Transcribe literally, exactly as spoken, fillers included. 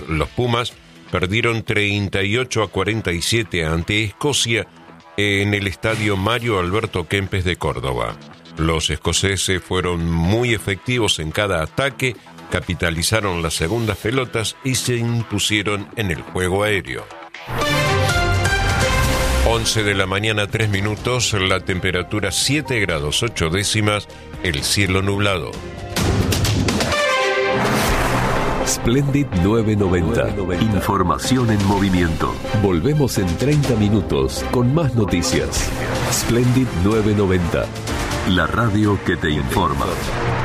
los Pumas perdieron treinta y ocho a cuarenta y siete ante Escocia en el estadio Mario Alberto Kempes de Córdoba. Los escoceses fueron muy efectivos en cada ataque, capitalizaron las segundas pelotas y se impusieron en el juego aéreo. once de la mañana, tres minutos, la temperatura siete grados ocho décimas, el cielo nublado. Splendid nueve noventa. Información en movimiento. Volvemos en treinta minutos con más noticias. Splendid nueve noventa. La radio que te informa.